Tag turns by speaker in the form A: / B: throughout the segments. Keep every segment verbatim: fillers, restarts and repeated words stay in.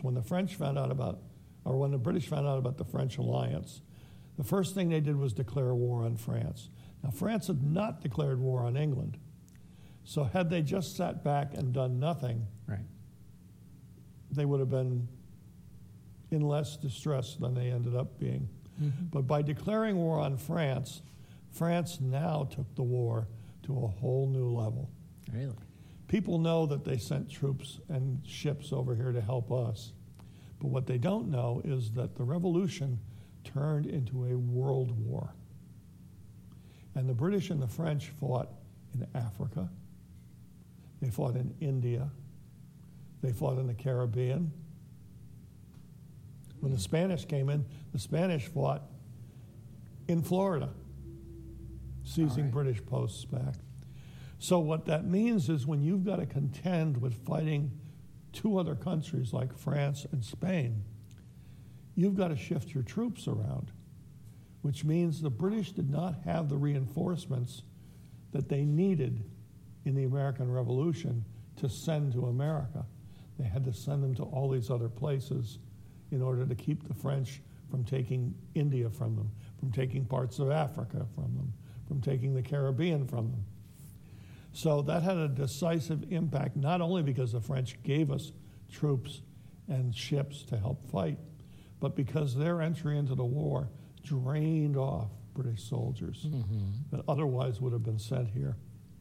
A: alliance. When the French found out about, or when the British found out about the French alliance, the first thing they did was declare war on France. Now, France had not declared war on England. So had they just sat back and done nothing,
B: right,
A: they would have been in less distress than they ended up being. Mm-hmm. But by declaring war on France, France now took the war to a whole new level.
B: Really?
A: People know that they sent troops and ships over here to help us. But what they don't know is that the revolution turned into a world war. And the British and the French fought in Africa. They fought in India. They fought in the Caribbean. When the Spanish came in, the Spanish fought in Florida, seizing
B: right.
A: British posts back. So what that means is when you've got to contend with fighting two other countries like France and Spain, you've got to shift your troops around, which means the British did not have the reinforcements that they needed in the American Revolution to send to America. They had to send them to all these other places in order to keep the French from taking India from them, from taking parts of Africa from them, from taking the Caribbean from them. So that had a decisive impact, not only because the French gave us troops and ships to help fight, but because their entry into the war drained off British soldiers mm-hmm. that otherwise would have been sent here.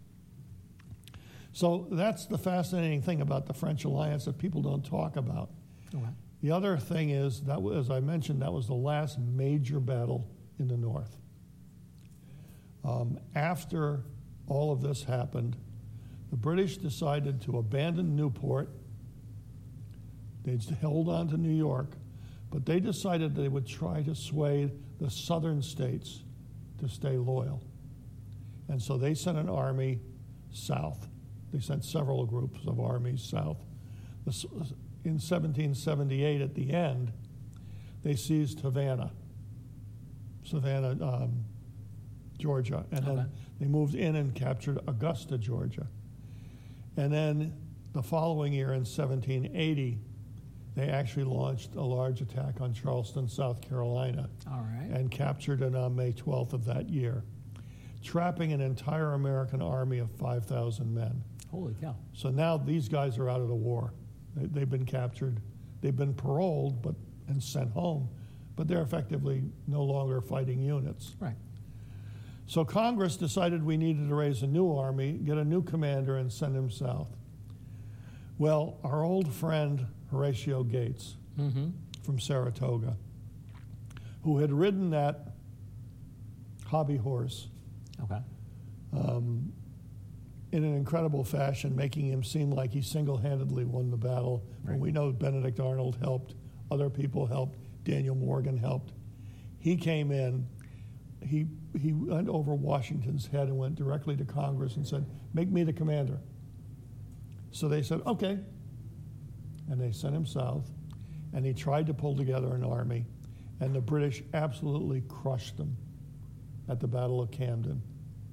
A: So that's the fascinating thing about the French alliance that people don't talk about.
B: Okay.
A: The other thing is, that as I mentioned, that was the last major battle in the North. Um, after all of this happened, the British decided to abandon Newport. They held on to New York, but they decided they would try to sway the southern states to stay loyal. And so they sent an army south. They sent several groups of armies south. In seventeen seventy-eight, at the end, they seized Havana, Savannah, um, Georgia, and
B: okay.
A: then they moved in and captured Augusta, Georgia. And then the following year, in seventeen eighty, they actually launched a large attack on Charleston, South Carolina,
B: All right.
A: and captured it on May twelfth of that year, trapping an entire American army of five thousand men.
B: Holy cow.
A: So now these guys are out of the war. They, they've been captured. They've been paroled but and sent home, but they're effectively no longer fighting units.
B: Right.
A: So Congress decided we needed to raise a new army, get a new commander, and send him south. Well, our old friend Horatio Gates
B: mm-hmm.
A: from Saratoga, who had ridden that hobby horse
B: okay.
A: um, in an incredible fashion, making him seem like he single-handedly won the battle.
B: Right.
A: And we know Benedict Arnold helped, other people helped, Daniel Morgan helped. He came in, he he went over Washington's head and went directly to Congress and said, make me the commander. So they said, okay. And they sent him south, and he tried to pull together an army, and the British absolutely crushed them at the Battle of Camden.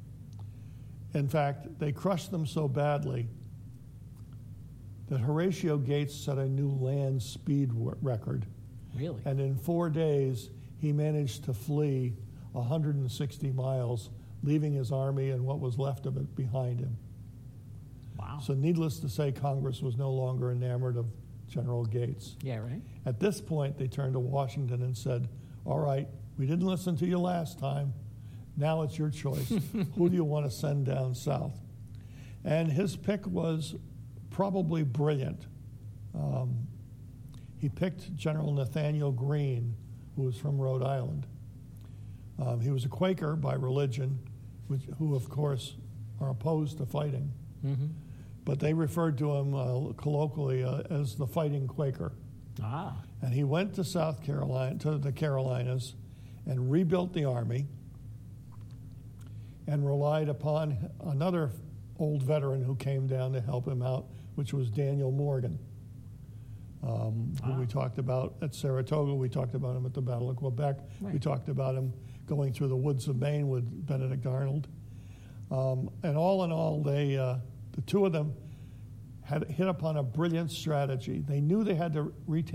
A: In fact, they crushed them so badly that Horatio Gates set a new land speed record.
B: Really?
A: And in four days, he managed to flee one hundred sixty miles, leaving his army and what was left of it behind him.
B: Wow.
A: So needless to say, Congress was no longer enamored of General Gates.
B: Yeah, right.
A: At this point, they turned to Washington and said, all right, we didn't listen to you last time. Now it's your choice. Who do you want to send down south? And his pick was probably brilliant. Um, he picked General Nathaniel Greene, who was from Rhode Island. Um, he was a Quaker by religion, which, who, of course, are opposed to fighting.
B: Mm-hmm.
A: But they referred to him uh, colloquially uh, as the Fighting Quaker.
B: Ah.
A: And he went to South Carolina, to the Carolinas, and rebuilt the army, and relied upon another old veteran who came down to help him out, which was Daniel Morgan, um, who
B: ah.
A: we talked about at Saratoga. We talked about him at the Battle of Quebec.
B: Right.
A: We talked about him going through the woods of Maine with Benedict Arnold. Um, and all in all, they, uh, the two of them had hit upon a brilliant strategy. They knew they had to retake